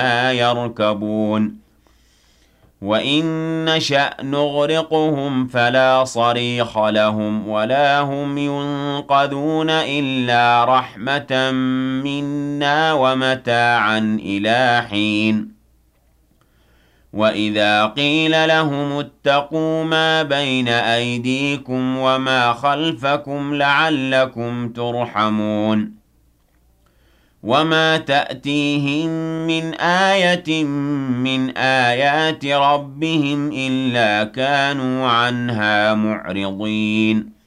يركبون وإن نشأ نغرقهم فلا صريخ لهم ولا هم ينقذون إلا رحمة منا ومتاعا إلى حين وإذا قيل لهم اتقوا ما بين أيديكم وما خلفكم لعلكم ترحمون وما تأتيهم من آية من آيات ربهم إلا كانوا عنها معرضين